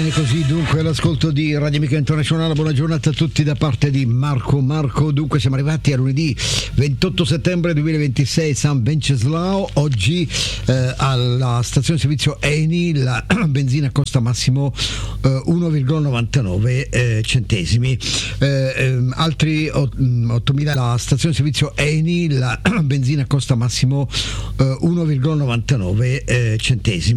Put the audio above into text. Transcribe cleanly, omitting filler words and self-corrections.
bene così, dunque l'ascolto di Radio Amica Internazionale. Buona giornata a tutti da parte di Marco. Dunque siamo arrivati a lunedì 28 settembre 2026, San Venceslao. Oggi alla stazione di servizio Eni la benzina costa massimo 1,99 centesimi. Altri 8.000. La stazione di servizio Eni la benzina costa massimo 1,99 centesimi.